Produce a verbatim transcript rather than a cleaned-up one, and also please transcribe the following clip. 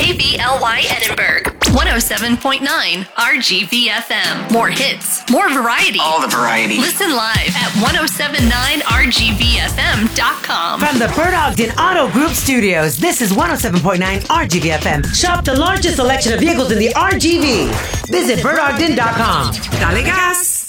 K B L Y Edinburgh, one oh seven point nine R G V F M. More hits, more variety. All the variety. Listen live at ten seventy-nine R G V F M dot com. From the Bert Ogden Auto Group Studios, this is one oh seven point nine R G V F M. Shop the largest selection of vehicles in the R G V. Visit bert ogden dot com. Dale gas!